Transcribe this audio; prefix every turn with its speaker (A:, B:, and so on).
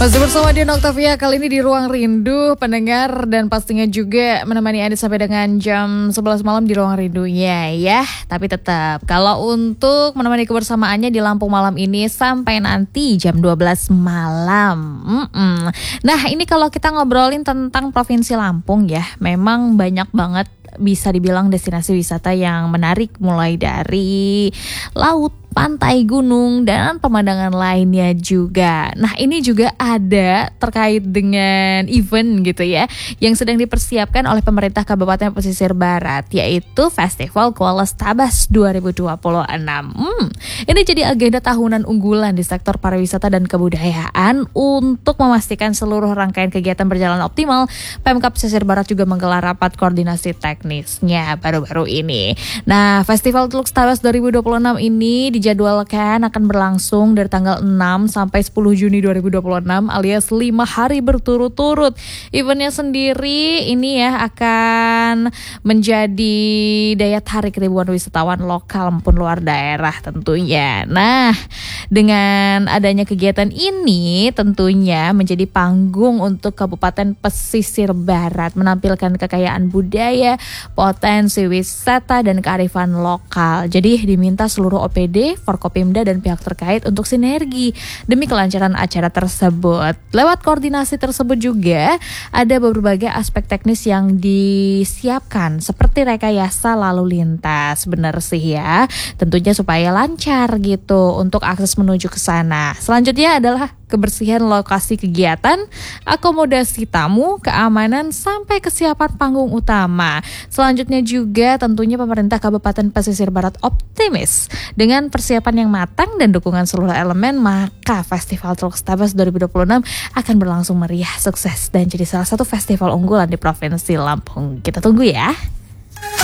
A: Masih bersama Dian Octavia, kali ini di Ruang Rindu pendengar, dan pastinya juga menemani Anda sampai dengan jam 11 malam di Ruang Rindunya ya. Tapi tetap kalau untuk menemani kebersamaannya di Lampung malam ini sampai nanti jam 12 malam. Nah, ini kalau kita ngobrolin tentang Provinsi Lampung ya, memang banyak banget bisa dibilang destinasi wisata yang menarik, mulai dari laut, pantai, gunung, dan pemandangan lainnya juga. Nah, ini juga ada terkait dengan event gitu ya, yang sedang dipersiapkan oleh pemerintah Kabupaten Pesisir Barat, yaitu Festival Kuala Stabas 2026. Ini jadi agenda tahunan unggulan di sektor pariwisata dan kebudayaan. Untuk memastikan seluruh rangkaian kegiatan berjalan optimal, Pemkab Pesisir Barat juga menggelar rapat koordinasi teknisnya baru-baru ini. Nah, Festival Teluk Stabas 2026 ini dijadwalkan akan berlangsung dari tanggal 6 sampai 10 Juni 2026 alias 5 hari berturut-turut. Eventnya sendiri ini ya akan menjadi daya tarik ribuan wisatawan lokal maupun luar daerah tentunya. Nah, dengan adanya kegiatan ini tentunya menjadi panggung untuk Kabupaten Pesisir Barat menampilkan kekayaan budaya, potensi wisata, dan kearifan lokal. Jadi diminta seluruh OPD, Forkopimda, dan pihak terkait untuk sinergi demi kelancaran acara tersebut. Lewat koordinasi tersebut juga ada berbagai aspek teknis yang disiapkan seperti rekayasa lalu lintas. Benar sih ya, tentunya supaya lancar gitu untuk akses menuju ke sana. Selanjutnya adalah kebersihan lokasi kegiatan, akomodasi tamu, keamanan, sampai kesiapan panggung utama. Selanjutnya juga tentunya pemerintah Kabupaten Pesisir Barat optimis dengan persiapan yang matang dan dukungan seluruh elemen, maka Festival Teluk Stabas 2026 akan berlangsung meriah, sukses, dan jadi salah satu festival unggulan di Provinsi Lampung. Kita tunggu ya.